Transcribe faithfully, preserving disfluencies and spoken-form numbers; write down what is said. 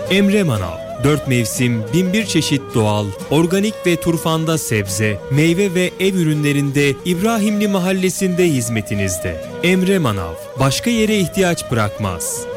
Emre Manav. Dört mevsim, bin bir çeşit doğal, organik ve turfanda sebze, meyve ve ev ürünlerinde İbrahimli Mahallesi'nde hizmetinizde. Emre Manav, başka yere ihtiyaç bırakmaz.